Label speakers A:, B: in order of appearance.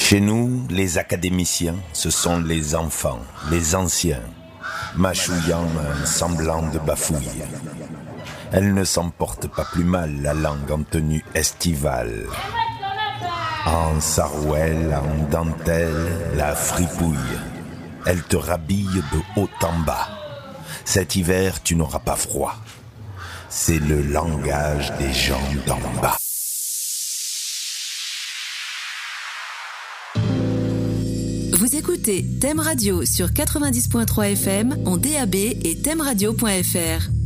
A: Chez nous, les académiciens, ce sont les enfants, les anciens, mâchouillant un semblant de bafouille. Elle ne s'emporte pas plus mal, la langue en tenue estivale. En sarouel, en dentelle, la fripouille. Elle te rhabille de haut en bas. Cet hiver, tu n'auras pas froid. C'est le langage des gens d'en bas.
B: Vous écoutez Thème Radio sur 90.3 FM en DAB et thèmeradio.fr.